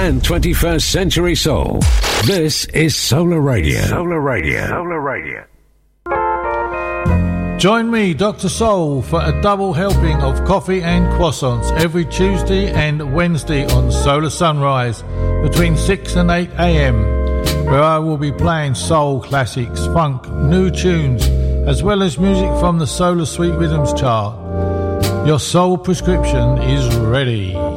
and 21st century soul. This is Solar Radio. Solar Radio. Solar Radio. Join me, Dr. Soul, for a double helping of coffee and croissants every Tuesday and Wednesday on Solar Sunrise between 6 and 8 a.m, where I will be playing soul classics, funk, new tunes, as well as music from the Solar Sweet Rhythms chart. Your soul prescription is ready.